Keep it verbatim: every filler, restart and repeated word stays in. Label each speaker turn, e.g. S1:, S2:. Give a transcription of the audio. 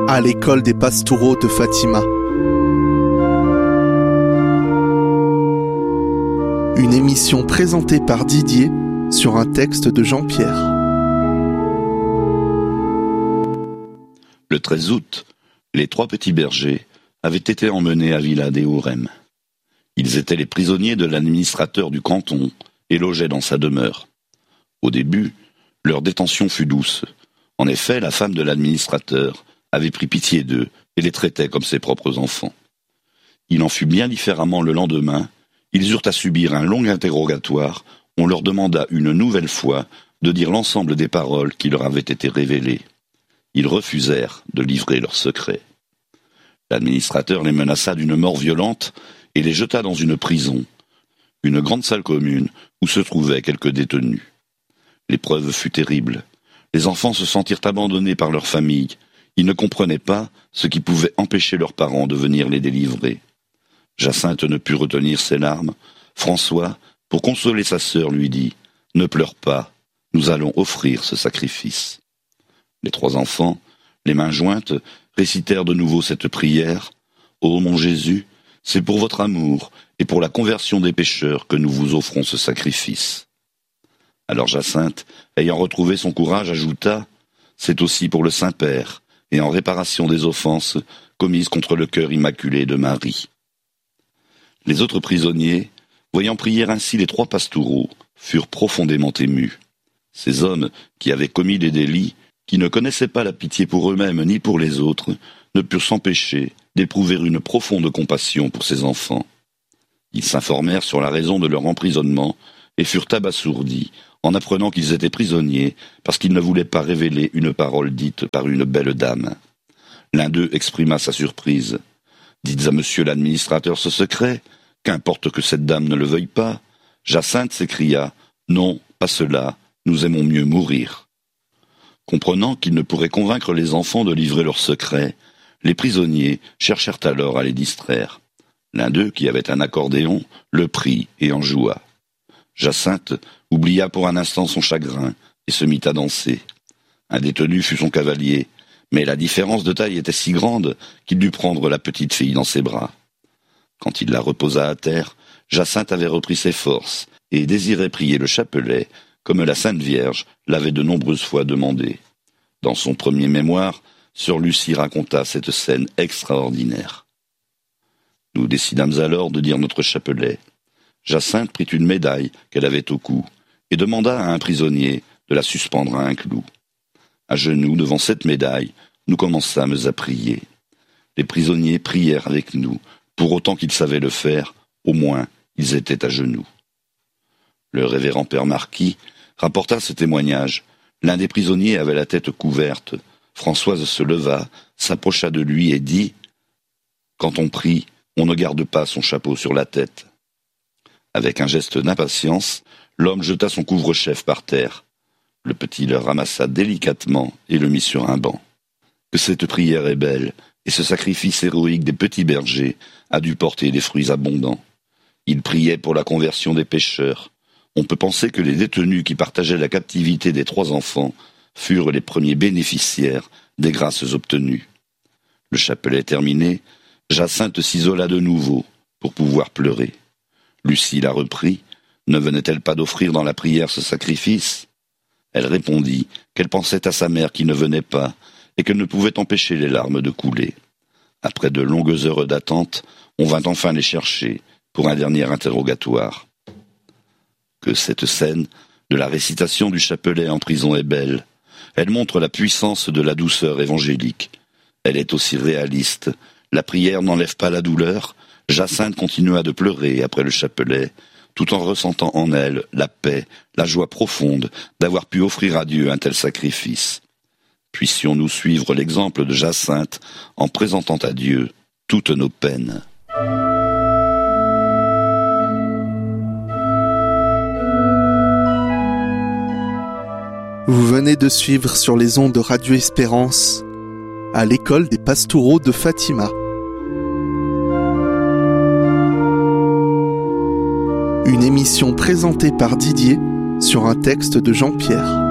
S1: à l'école des Pastoureaux de Fatima. Une émission présentée par Didier sur un texte de Jean-Pierre.
S2: Le treize août, les trois petits bergers avaient été emmenés à Villa des Hourem. Ils étaient les prisonniers de l'administrateur du canton et logeaient dans sa demeure. Au début, leur détention fut douce. En effet, la femme de l'administrateur avait pris pitié d'eux et les traitait comme ses propres enfants. Il en fut bien différemment le lendemain. Ils eurent à subir un long interrogatoire. On leur demanda une nouvelle fois de dire l'ensemble des paroles qui leur avaient été révélées. Ils refusèrent de livrer leurs secrets. L'administrateur les menaça d'une mort violente et les jeta dans une prison, une grande salle commune où se trouvaient quelques détenus. L'épreuve fut terrible. Les enfants se sentirent abandonnés par leur famille. Ils ne comprenaient pas ce qui pouvait empêcher leurs parents de venir les délivrer. Jacinthe ne put retenir ses larmes. François, pour consoler sa sœur, lui dit « Ne pleure pas, nous allons offrir ce sacrifice. » Les trois enfants, les mains jointes, récitèrent de nouveau cette prière « Ô mon Jésus, c'est pour votre amour et pour la conversion des pécheurs que nous vous offrons ce sacrifice. » Alors Jacinthe, ayant retrouvé son courage, ajouta « C'est aussi pour le Saint-Père et en réparation des offenses commises contre le cœur immaculé de Marie. » Les autres prisonniers, voyant prier ainsi les trois pastoureaux, furent profondément émus. Ces hommes qui avaient commis des délits, qui ne connaissaient pas la pitié pour eux-mêmes ni pour les autres, ne purent s'empêcher d'éprouver une profonde compassion pour ces enfants. Ils s'informèrent sur la raison de leur emprisonnement et furent abasourdis en apprenant qu'ils étaient prisonniers parce qu'ils ne voulaient pas révéler une parole dite par une belle dame. L'un d'eux exprima sa surprise. « Dites à monsieur l'administrateur ce secret, qu'importe que cette dame ne le veuille pas. » Jacinthe s'écria « Non, pas cela, nous aimons mieux mourir. » Comprenant qu'ils ne pourraient convaincre les enfants de livrer leur secret, les prisonniers cherchèrent alors à les distraire. L'un d'eux, qui avait un accordéon, le prit et en joua. Jacinthe oublia pour un instant son chagrin et se mit à danser. Un détenu fut son cavalier, mais la différence de taille était si grande qu'il dut prendre la petite fille dans ses bras. Quand il la reposa à terre, Jacinthe avait repris ses forces et désirait prier le chapelet comme la Sainte Vierge l'avait de nombreuses fois demandé. Dans son premier mémoire, sœur Lucie raconta cette scène extraordinaire. Nous décidâmes alors de dire notre chapelet. Jacinthe prit une médaille qu'elle avait au cou et demanda à un prisonnier de la suspendre à un clou. À genoux devant cette médaille, nous commençâmes à prier. Les prisonniers prièrent avec nous, pour autant qu'ils savaient le faire, au moins ils étaient à genoux. Le révérend père Marquis rapporta ce témoignage. L'un des prisonniers avait la tête couverte. Françoise se leva, s'approcha de lui et dit « Quand on prie, on ne garde pas son chapeau sur la tête. » Avec un geste d'impatience, l'homme jeta son couvre-chef par terre. Le petit le ramassa délicatement et le mit sur un banc. Que cette prière est belle, et ce sacrifice héroïque des petits bergers a dû porter des fruits abondants. Ils priaient pour la conversion des pécheurs. On peut penser que les détenus qui partageaient la captivité des trois enfants furent les premiers bénéficiaires des grâces obtenues. Le chapelet terminé, Jacinthe s'isola de nouveau pour pouvoir pleurer. Lucie la reprit. Ne venait-elle pas d'offrir dans la prière ce sacrifice ? Elle répondit qu'elle pensait à sa mère qui ne venait pas et qu'elle ne pouvait empêcher les larmes de couler. Après de longues heures d'attente, on vint enfin les chercher pour un dernier interrogatoire. Que cette scène de la récitation du chapelet en prison est belle. Elle montre la puissance de la douceur évangélique. Elle est aussi réaliste. La prière n'enlève pas la douleur. Jacinthe continua de pleurer après le chapelet, tout en ressentant en elle la paix, la joie profonde d'avoir pu offrir à Dieu un tel sacrifice. Puissions-nous suivre l'exemple de Jacinthe en présentant à Dieu toutes nos peines.
S1: Vous venez de suivre sur les ondes de Radio Espérance à l'école des Pastoureaux de Fatima. Une émission présentée par Didier sur un texte de Jean-Pierre.